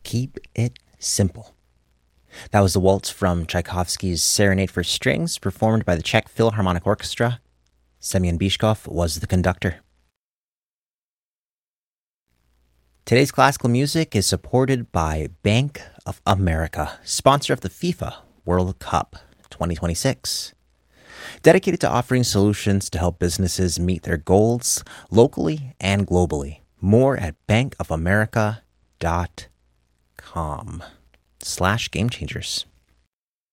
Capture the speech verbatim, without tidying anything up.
Keep it simple. That was the waltz from Tchaikovsky's Serenade for Strings, performed by the Czech Philharmonic Orchestra. Semyon Bychkov was the conductor. Today's classical music is supported by Bank of America, sponsor of the FIFA World Cup twenty twenty-six. Dedicated to offering solutions to help businesses meet their goals locally and globally. More at bankofamerica.com slash game changers.